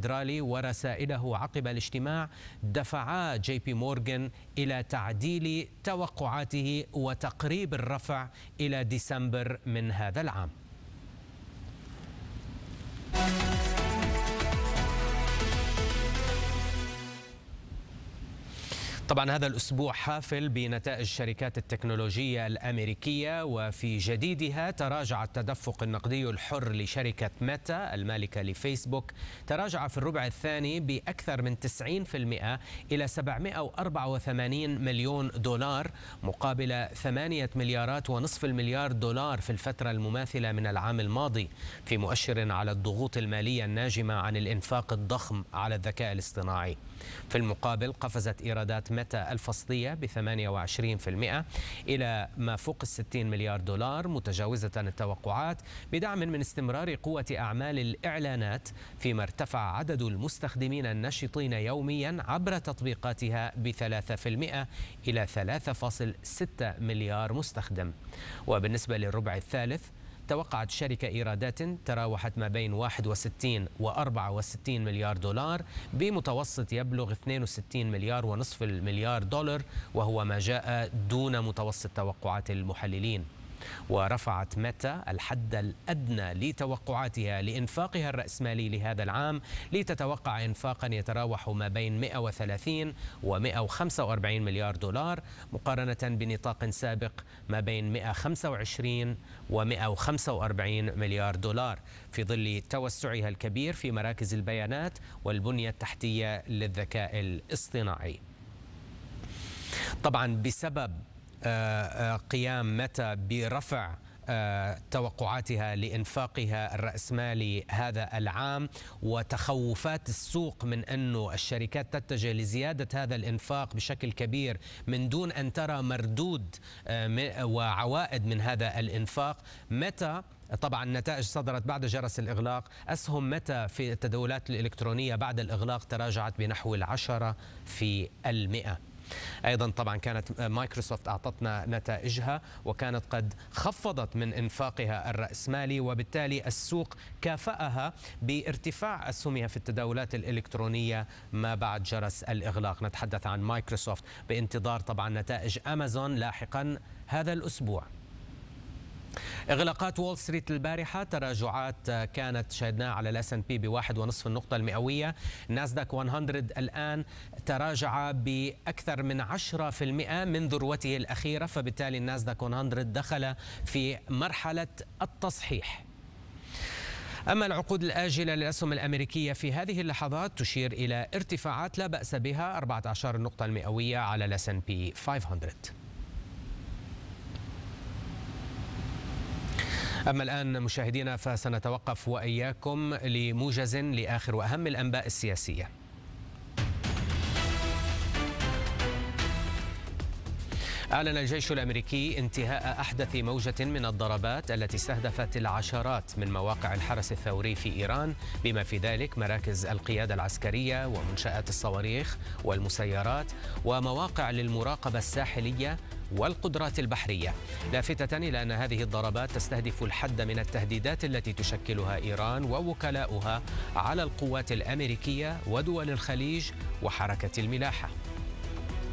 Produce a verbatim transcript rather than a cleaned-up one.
دراغي ورسائله عقب الاجتماع دفعا جي بي مورغان إلى تعديل توقعاته وتقريب الرفع إلى ديسمبر من هذا العام. طبعا هذا الأسبوع حافل بنتائج شركات التكنولوجيا الأمريكية، وفي جديدها تراجع التدفق النقدي الحر لشركة ميتا المالكة لفيسبوك، تراجع في الربع الثاني بأكثر من تسعين بالمئة إلى سبعمئة وأربعة وثمانين مليون دولار مقابل ثمانية مليارات ونصف المليار دولار في الفترة المماثلة من العام الماضي، في مؤشر على الضغوط المالية الناجمة عن الإنفاق الضخم على الذكاء الاصطناعي. في المقابل قفزت إيرادات ميتا الفصلية ب ثمانية وعشرين بالمئة إلى ما فوق الستين مليار دولار، متجاوزة التوقعات بدعم من استمرار قوة أعمال الإعلانات، فيما ارتفع عدد المستخدمين النشطين يوميا عبر تطبيقاتها بثلاثة بالمئة إلى ثلاثة فاصلة ستة مليار مستخدم. وبالنسبة للربع الثالث توقعت الشركة إيرادات تراوحت ما بين واحد وستين وأربعة وستين مليار دولار، بمتوسط يبلغ اثنين وستين مليار ونصف المليار دولار، وهو ما جاء دون متوسط توقعات المحللين. ورفعت ميتا الحد الأدنى لتوقعاتها لإنفاقها الرأسمالي لهذا العام، لتتوقع إنفاقا يتراوح ما بين مئة وثلاثين ومئة وخمسة وأربعين مليار دولار، مقارنة بنطاق سابق ما بين مئة وخمسة وعشرين ومئة وخمسة وأربعين مليار دولار، في ظل توسعها الكبير في مراكز البيانات والبنية التحتية للذكاء الاصطناعي. طبعا بسبب قيام ميتا برفع توقعاتها لإنفاقها الرأسمالي هذا العام وتخوفات السوق من أن الشركات تتجه لزيادة هذا الإنفاق بشكل كبير من دون أن ترى مردود وعوائد من هذا الإنفاق، ميتا طبعا النتائج صدرت بعد جرس الإغلاق. أسهم ميتا في التداولات الإلكترونية بعد الإغلاق تراجعت بنحو العشرة في المئة. أيضا طبعا كانت مايكروسوفت أعطتنا نتائجها وكانت قد خفضت من إنفاقها الرأسمالي، وبالتالي السوق كافأها بارتفاع أسهمها في التداولات الإلكترونية ما بعد جرس الإغلاق. نتحدث عن مايكروسوفت بانتظار طبعا نتائج أمازون لاحقا هذا الأسبوع. إغلاقات وول ستريت البارحة تراجعات كانت شاهدناها على الاس ان بي بواحد ونصف النقطة المئوية. ناسداك مئة الآن تراجع بأكثر من عشرة بالمئة من ذروته الأخيرة، فبالتالي الناسداك مئة دخل في مرحلة التصحيح. أما العقود الآجلة للأسهم الأمريكية في هذه اللحظات تشير إلى ارتفاعات لا بأس بها، أربعة عشر النقطة المئوية على الاس ان بي خمسمئة. أما الآن مشاهدينا فسنتوقف وإياكم لموجز لآخر وأهم الأنباء السياسية. أعلن الجيش الأمريكي انتهاء أحدث موجة من الضربات التي استهدفت العشرات من مواقع الحرس الثوري في إيران، بما في ذلك مراكز القيادة العسكرية ومنشآت الصواريخ والمسيرات ومواقع للمراقبة الساحلية والقدرات البحرية، لافتة إلى أن هذه الضربات تستهدف الحد من التهديدات التي تشكلها إيران ووكلاؤها على القوات الأمريكية ودول الخليج وحركة الملاحة.